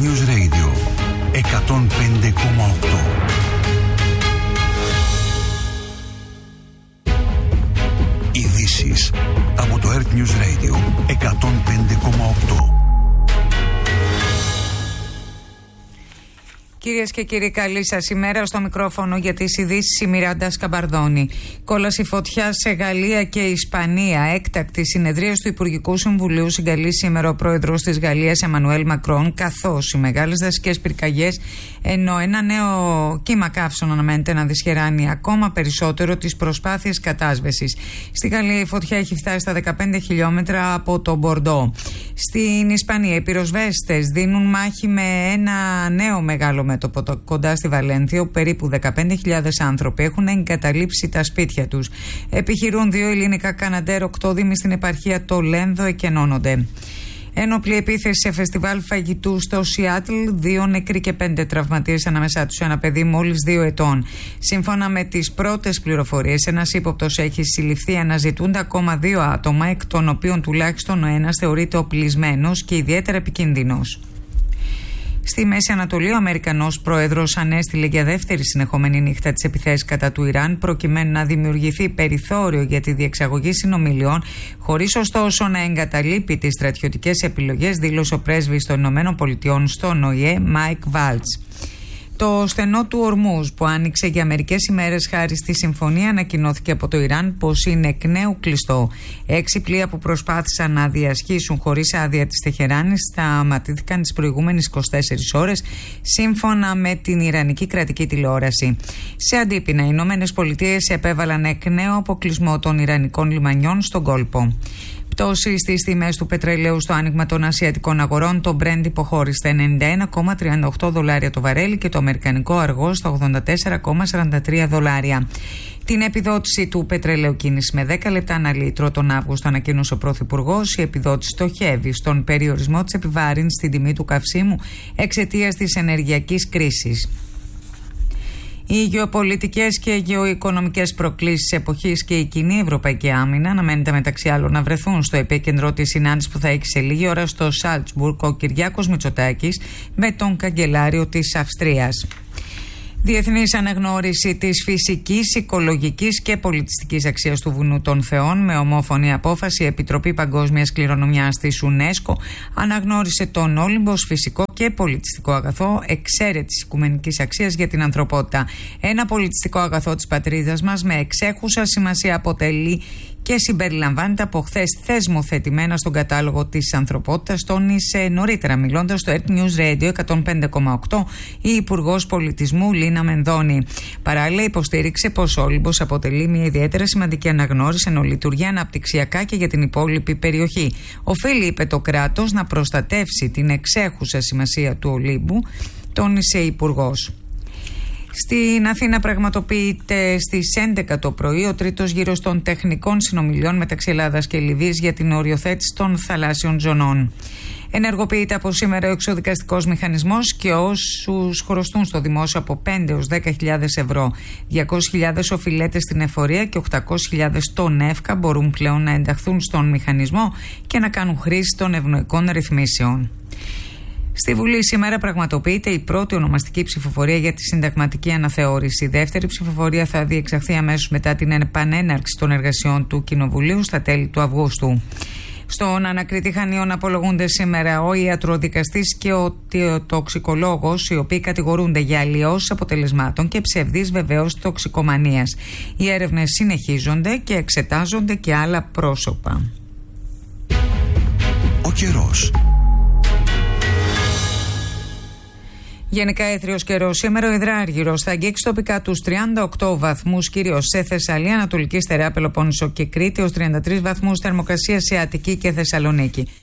News Radio 105,8. Ειδήσεις από το Earth News Radio 105,8. Κυρίες και κύριοι, καλή σας ημέρα. Στο μικρόφωνο για τις ειδήσεις η Μιράντα Σκαμπαρδόνη. Κόλαση φωτιά σε Γαλλία και Ισπανία. Έκτακτη συνεδρίαση του Υπουργικού Συμβουλίου συγκαλεί σήμερα ο πρόεδρος της Γαλλίας Εμμανουέλ Μακρόν, καθώς οι μεγάλες δασικές πυρκαγιές, ενώ ένα νέο κύμα καύσων αναμένεται να δυσχεράνει ακόμα περισσότερο τις προσπάθειες κατάσβεσης. Στη Γαλλία η φωτιά έχει φτάσει στα 15 χιλιόμετρα από το Μπορντό. Στην Ισπανία οι πυροσβέστες δίνουν μάχη με ένα νέο μεγάλο μέτωπο κοντά στη Βαλένθια, όπου περίπου 15.000 άνθρωποι έχουν εγκαταλείψει τα σπίτια τους. Επιχειρούν 2 ελληνικά καναντέρ, 8 δήμοι στην επαρχία το Λένδο εκενώνονται. Ένοπλη επίθεση σε φεστιβάλ φαγητού στο Σιάτλ, 2 νεκροί και 5 τραυματίες, ανάμεσά τους ένα παιδί μόλις 2 ετών. Σύμφωνα με τις πρώτες πληροφορίες, ένας ύποπτος έχει συλληφθεί, αναζητούνται ακόμα 2 άτομα, εκ των οποίων τουλάχιστον ο ένας θεωρείται οπλισμένος και ιδιαίτερα επικίνδυνος. Στη Μέση Ανατολή, ο Αμερικανός πρόεδρος ανέστηλε για δεύτερη συνεχόμενη νύχτα τις επιθέσεις κατά του Ιράν, προκειμένου να δημιουργηθεί περιθώριο για τη διεξαγωγή συνομιλιών, χωρίς ωστόσο να εγκαταλείπει τις στρατιωτικές επιλογές, δήλωσε ο πρέσβης των ΗΠΑ στον ΟΗΕ, Μάικ Βάλτς. Το στενό του Ορμούζ, που άνοιξε για μερικές ημέρες χάρη στη συμφωνία, ανακοινώθηκε από το Ιράν πως είναι εκ νέου κλειστό. 6 πλοία που προσπάθησαν να διασχίσουν χωρίς άδεια της Τεχεράνης σταματήθηκαν τις προηγούμενες 24 ώρες, σύμφωνα με την Ιρανική κρατική τηλεόραση. Σε αντίπεινα, οι ΗΠΑ επέβαλαν εκ νέου αποκλεισμό των Ιρανικών λιμανιών στον κόλπο. Πτώση στις τιμές του πετρελαίου στο άνοιγμα των ασιατικών αγορών. Το Brent υποχώρησε 91,38 δολάρια το βαρέλι και το αμερικανικό αργό στα 84,43 δολάρια. Την επιδότηση του πετρελαίου κίνηση με 10 λεπτά ανά λίτρο τον Αύγουστο ανακοίνωσε ο Πρωθυπουργός. Η επιδότηση στοχεύει στον περιορισμό της επιβάρυνσης στην τιμή του καυσίμου εξαιτίας της ενεργειακής κρίσης. Οι γεωπολιτικές και γεωοικονομικές προκλήσεις της εποχής και η κοινή ευρωπαϊκή άμυνα αναμένεται μεταξύ άλλων να βρεθούν στο επίκεντρο της συνάντησης που θα έχει σε λίγη ώρα στο Σάλτσμπουργκ ο Κυριάκος Μητσοτάκης με τον καγκελάριο της Αυστρίας. Διεθνής αναγνώριση της φυσικής, οικολογικής και πολιτιστικής αξίας του Βουνού των Θεών. Με ομόφωνη απόφαση, η Επιτροπή Παγκόσμιας Κληρονομιάς της UNESCO αναγνώρισε τον Όλυμπο ως φυσικό και πολιτιστικό αγαθό εξαίρετης οικουμενικής αξίας για την ανθρωπότητα. Ένα πολιτιστικό αγαθό της πατρίδας μας με εξέχουσα σημασία αποτελεί και συμπεριλαμβάνεται από χθες θεσμοθετημένα στον κατάλογο της ανθρωπότητας, τόνισε νωρίτερα μιλώντας στο Earth News Radio 105,8 η Υπουργός Πολιτισμού Λίνα Μενδώνη. Παράλληλα, υποστήριξε πως ο Όλυμπος αποτελεί μια ιδιαίτερα σημαντική αναγνώριση, ενώ λειτουργεί αναπτυξιακά και για την υπόλοιπη περιοχή. Οφείλει, είπε, το κράτος να προστατεύσει την εξέχουσα σημασία του Ολύμπου, τόνισε η Υπουργός. Στην Αθήνα πραγματοποιείται στις 11 το πρωί ο τρίτος γύρος των τεχνικών συνομιλιών μεταξύ Ελλάδας και Λιβύης για την οριοθέτηση των θαλάσσιων ζωνών. Ενεργοποιείται από σήμερα ο εξοδικαστικός μηχανισμός και όσους χρωστούν στο δημόσιο από 5 έως 10.000 ευρώ, 200.000 οφειλέτες στην εφορία και 800.000 στον ΕΦΚΑ μπορούν πλέον να ενταχθούν στον μηχανισμό και να κάνουν χρήση των ευνοϊκών ρυθμίσεων. Στη Βουλή σήμερα πραγματοποιείται η πρώτη ονομαστική ψηφοφορία για τη συνταγματική αναθεώρηση. Η δεύτερη ψηφοφορία θα διεξαχθεί αμέσως μετά την επανέναρξη των εργασιών του Κοινοβουλίου στα τέλη του Αυγούστου. Στον ανακριτή Χανίων απολογούνται σήμερα ο ιατροδικαστής και ο τοξικολόγος, οι οποίοι κατηγορούνται για αλλοιώσεις αποτελεσμάτων και ψευδής βεβαίως τοξικομανίας. Οι έρευνες συνεχίζονται και εξετάζονται και άλλα πρόσωπα. Ο καιρός. Γενικά έθριος καιρός. Σήμερα ο υδράργυρος θα αγγίξει τοπικά τους 38 βαθμούς, κυρίως σε Θεσσαλία, Ανατολική Στερεά, Πελοπόννησο και Κρήτη, ως 33 βαθμούς θερμοκρασία σε Αττική και Θεσσαλονίκη.